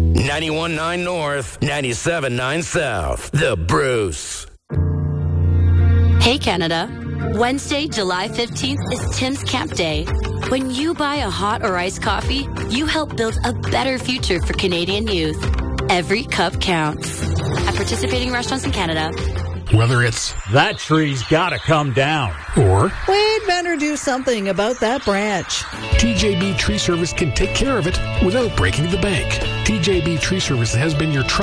91.9 North, 97.9 South. The Bruce. Hey, Canada. Wednesday, July 15th is Tim's Camp Day. When you buy a hot or iced coffee, you help build a better future for Canadian youth. Every cup counts. At participating restaurants in Canada. Whether it's that tree's gotta come down, or we'd better do something about that branch. TJB Tree Service can take care of it without breaking the bank. TJB Tree Service has been your